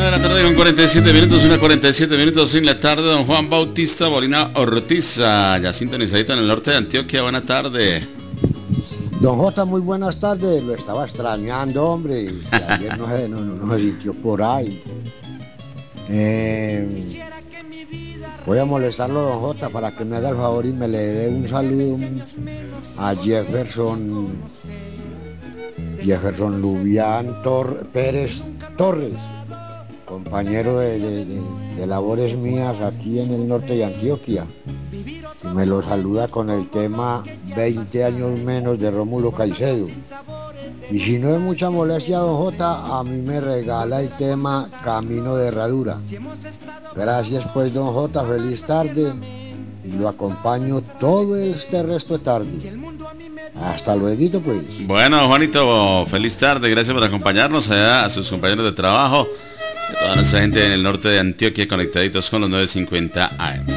1 de la tarde con 47 minutos, 1:47 en la tarde. Don Juan Bautista Molina Ortiz, ya sintonizadito en el norte de Antioquia. Buena tarde. Don Jota, muy buenas tardes. Lo estaba extrañando, hombre. Ayer no se sintió por ahí. Voy a molestarlo, don Jota, para que me haga el favor y me le dé un saludo a Jefferson Lubián Pérez Torres, compañero de labores mías aquí en el norte de Antioquia. Y me lo saluda con el tema 20 años menos de Rómulo Caicedo. Y si no es mucha molestia, don Jota, a mí me regala el tema Camino de Herradura. Gracias pues, don Jota, feliz tarde. Y lo acompaño todo este resto de tarde. Hasta luego, pues. Bueno, Juanito, feliz tarde. Gracias por acompañarnos allá, a sus compañeros de trabajo, a toda nuestra gente en el norte de Antioquia conectaditos con los 950 AM.